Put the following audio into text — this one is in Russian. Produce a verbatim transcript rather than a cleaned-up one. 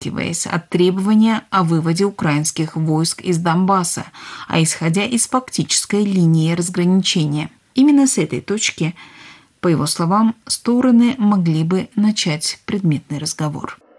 отталкиваясь от требования о выводе украинских войск из Донбасса, а исходя из фактической линии разграничения. Именно с этой точки, по его словам, стороны могли бы начать предметный разговор.